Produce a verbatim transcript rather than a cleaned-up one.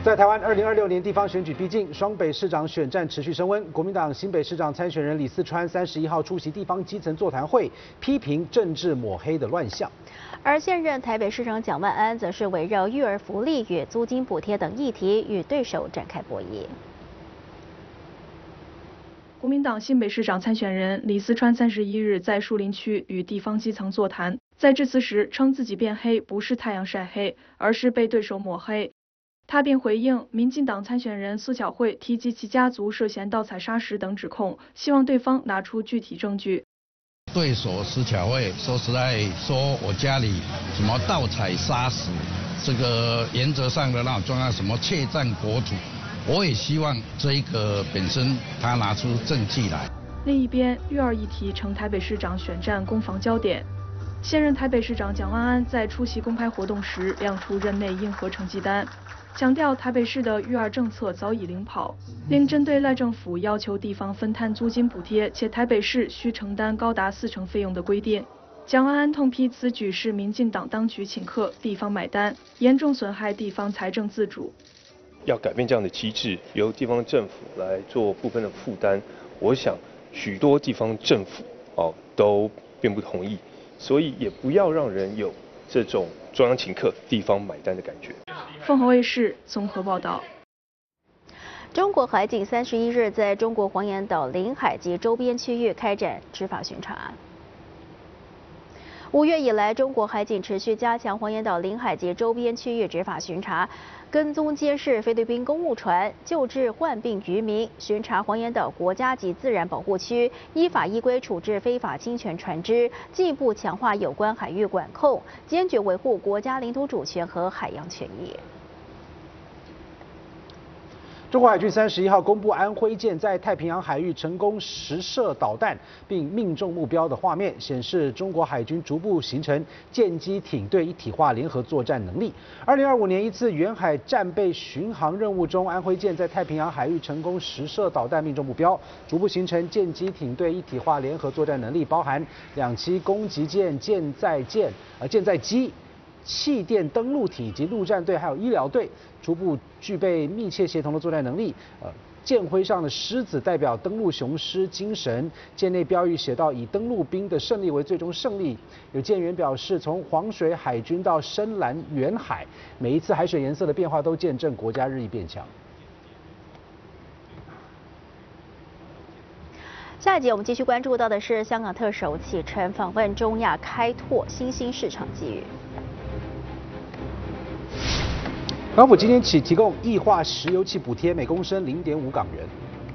在台湾，二零二六年地方选举逼近，双北市长选战持续升温。国民党新北市长参选人李四川三十一号出席地方基层座谈会，批评政治抹黑的乱象。 而现任台北市长蒋万安则是围绕育儿福利与租金补贴等议题与对手展开博弈。 国民党新北市长参选人李四川三十一日在树林区与地方基层座谈，在致辞时称自己变黑不是太阳晒黑，而是被对手抹黑。他便回应民进党参选人苏巧慧提及其家族涉嫌盗采砂石等指控，希望对方拿出具体证据。 对手苏巧慧说实在说我家里什么盗采砂石，这个原则上的那种状况，什么窃占国土，我也希望这一个本身他拿出证据来。 另一边，育儿议题成台北市长选战攻防焦点。现任台北市长蒋万安在出席公开活动时亮出任内应核成绩单，强调台北市的育儿政策早已领跑，另针对赖政府要求地方分摊租金补贴，且台北市需承担高达四成费用的规定，蒋万安痛批此举是民进党当局请客，地方买单，严重损害地方财政自主。 要改变这样的机制，由地方政府来做部分的负担，我想许多地方政府哦都并不同意，所以也不要让人有这种中央请客、地方买单的感觉。 凤凰卫视综合报道。 中国海警三十一日在中国黄岩岛领海及周边区域开展执法巡查。五月以来，中国海警持续加强黄岩岛领海及周边区域执法巡查，跟踪监视菲律宾公务船，救治患病渔民，巡查黄岩岛国家级自然保护区，依法依规处置非法侵权船只，进一步强化有关海域管控，坚决维护国家领土主权和海洋权益。 中国海军三十一号公布安徽舰在太平洋海域成功实射导弹并命中目标的画面，显示中国海军逐步形成舰机艇队一体化联合作战能力。二零二五年一次远海战备巡航任务中，安徽舰在太平洋海域成功实射导弹命中目标，逐步形成舰机艇队一体化联合作战能力，包含两栖攻击舰、舰载舰、呃舰载机、气垫登陆艇以及陆战队还有医疗队，逐步具备密切协同的作战能力。呃，舰徽上的狮子代表登陆雄狮精神，舰内标语写到以登陆兵的胜利为最终胜利。有舰员表示，从黄水海军到深蓝远海，每一次海水颜色的变化都见证国家日益变强。 下一节我们继续关注到的是香港特首启程访问中亚，开拓新兴市场机遇。 港府今天起提供液化石油气补贴，每公升零点五港元。